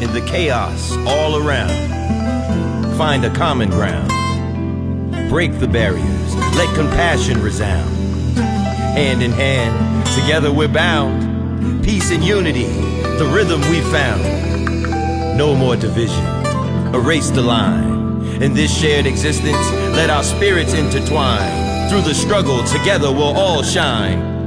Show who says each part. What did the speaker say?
Speaker 1: the chaos all around. Find a common ground. Break the barriers, let compassion resound. Hand in hand, together we're bound. Peace and unity, the rhythm we found. No more division, erase the line. In this shared existence, let our spirits intertwine. Through the struggle, together we'll all shine.